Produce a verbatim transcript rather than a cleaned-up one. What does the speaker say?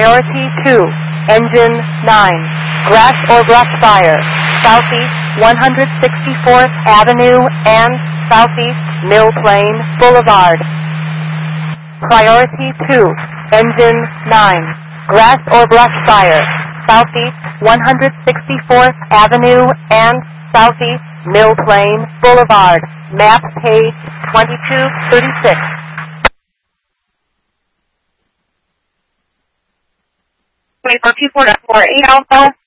Priority two, Engine nine, grass or brush fire, southeast one hundred sixty-fourth Avenue and southeast Mill Plain Boulevard. Priority two, Engine nine, grass or brush fire, southeast one hundred sixty-fourth Avenue and southeast Mill Plain Boulevard. Map page twenty-two thirty-six. Wait for two four four eight Alpha.